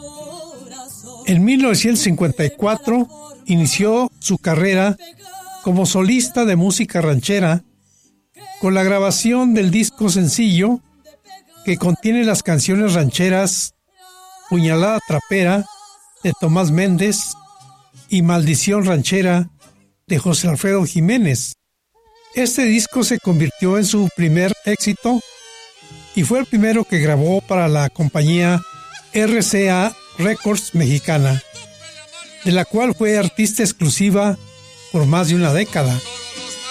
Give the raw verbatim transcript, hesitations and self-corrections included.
En mil novecientos cincuenta y cuatro inició su carrera como solista de música ranchera con la grabación del disco sencillo que contiene las canciones rancheras Puñalada Trapera de Tomás Méndez y Maldición Ranchera de José Alfredo Jiménez. Este disco se convirtió en su primer éxito y fue el primero que grabó para la compañía R C A Records mexicana, de la cual fue artista exclusiva por más de una década.